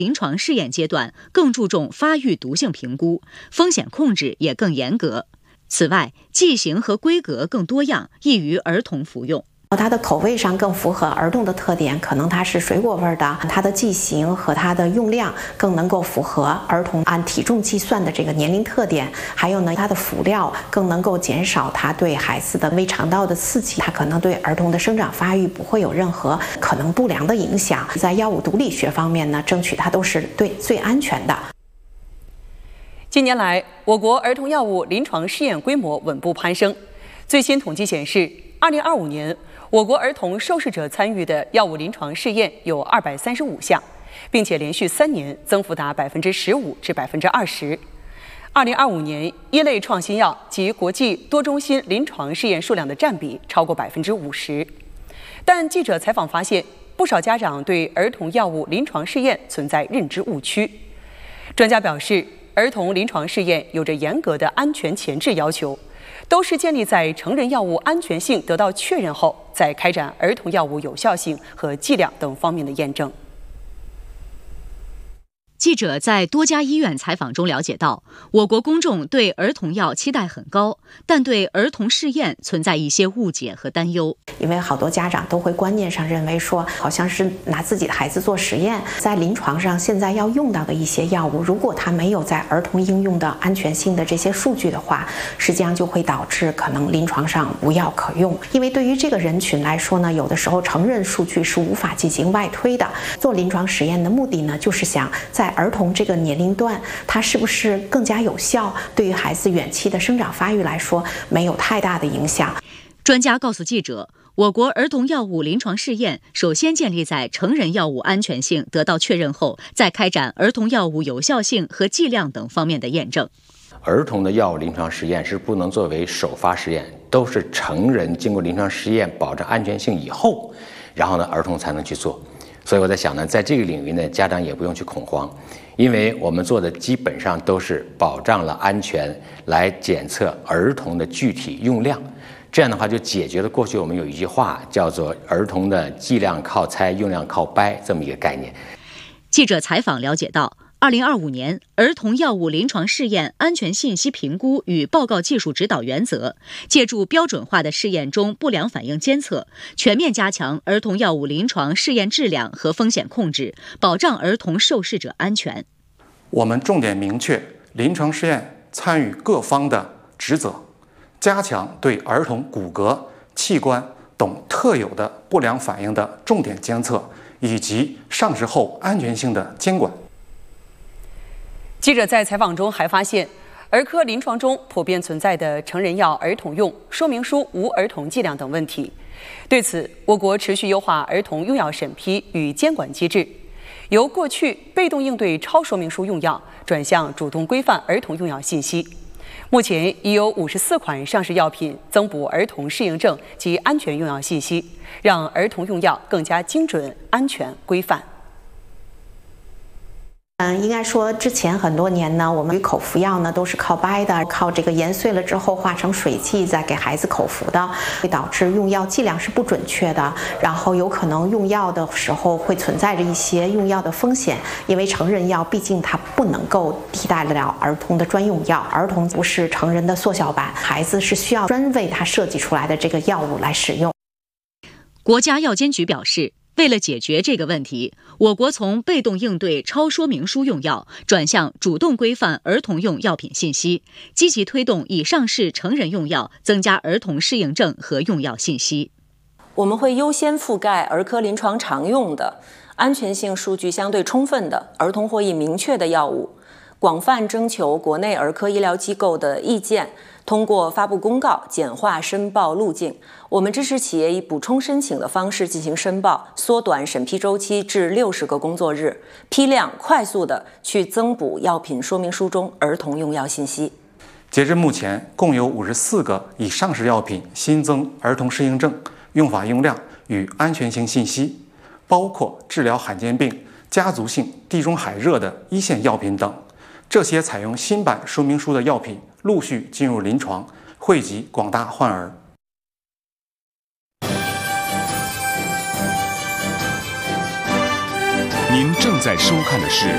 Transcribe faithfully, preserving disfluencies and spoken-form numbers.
临床试验阶段更注重发育毒性评估，风险控制也更严格。此外，剂型和规格更多样，易于儿童服用。 它的口味上更符合儿童的特点，可能它是水果味的，它的剂型和它的用量更能够符合儿童按体重计算的这个年龄特点。还有呢，它的辅料更能够减少它对孩子的胃肠道的刺激，它可能对儿童的生长发育不会有任何可能不良的影响。在药物毒理学方面呢，争取它都是对最安全的。 近年来，我国儿童药物临床试验规模稳步攀升。最新统计显示，二零二五年我国儿童受试者参与的药物临床试验有二百三十五项，并且连续三年增幅达百分之十五至百分之二十。二零二五年，一类创新药及国际多中心临床试验数量的占比超过百分之五十。但记者采访发现，不少家长对儿童药物临床试验存在认知误区。专家表示，儿童临床试验有着严格的安全前置要求，都是建立在成人药物安全性得到确认后，再开展儿童药物有效性和剂量等方面的验证。 记者在多家医院采访中了解到，我国公众对儿童药期待很高，但对儿童试验存在一些误解和担忧。 因为好多家长都会观念上认为说，好像是拿自己的孩子做实验，在临床上现在要用到的一些药物，如果它没有在儿童应用的安全性的这些数据的话，实际上就会导致可能临床上无药可用。因为对于这个人群来说呢，有的时候成人数据是无法进行外推的。做临床实验的目的呢，就是想在儿童这个年龄段，它是不是更加有效，对于孩子远期的生长发育来说没有太大的影响。 专家告诉记者，我国儿童药物临床试验首先建立在成人药物安全性得到确认后，再开展儿童药物有效性和剂量等方面的验证。 儿童的药物临床实验是不能作为首发实验，都是成人经过临床实验保证安全性以后，然后呢儿童才能去做。所以我在想呢，在这个领域呢，家长也不用去恐慌，因为我们做的基本上都是保障了安全，来检测儿童的具体用量。这样的话就解决了过去我们有一句话叫做儿童的剂量靠猜，用量靠掰这么一个概念。 记者采访了解到，二零二五年儿童药物临床试验安全信息评估与报告技术指导原则，借助标准化的试验中不良反应监测，全面加强儿童药物临床试验质量和风险控制，保障儿童受试者安全。 我们重点明确临床试验参与各方的职责，加强对儿童骨骼、器官等特有的不良反应的重点监测，以及上市后安全性的监管。 记者在采访中还发现，儿科临床中普遍存在的成人药儿童用说明书无儿童剂量等问题。对此，我国持续优化儿童用药审批与监管机制，由过去被动应对超说明书用药，转向主动规范儿童用药信息。目前已有五十四款上市药品增补儿童适应症及安全用药信息，让儿童用药更加精准、安全、规范。 嗯，应该说之前很多年呢，我们口服药呢都是靠掰的，靠这个研碎了之后化成水剂再给孩子口服的，会导致用药剂量是不准确的，然后有可能用药的时候会存在着一些用药的风险，因为成人药毕竟它不能够替代得了儿童的专用药，儿童不是成人的缩小版，孩子是需要专为它设计出来的这个药物来使用。 国家药监局表示，为了解决这个问题，我国从被动应对超说明书用药，转向主动规范儿童用药品信息，积极推动已上市成人用药增加儿童适应症和用药信息。 我们会优先覆盖儿科临床常用的、安全性数据相对充分的、儿童获益明确的药物，广泛征求国内儿科医疗机构的意见，通过发布公告简化申报路径。我们支持企业以补充申请的方式进行申报，缩短审批周期至六十个工作日，批量快速的去增补药品说明书中儿童用药信息。 截至目前，共有五十四个已上市药品新增儿童适应症、用法用量与安全性信息，包括治疗罕见病、家族性地中海热的一线药品等。这些采用新版说明书的药品陆续进入临床，惠及广大患儿。 您正在收看的是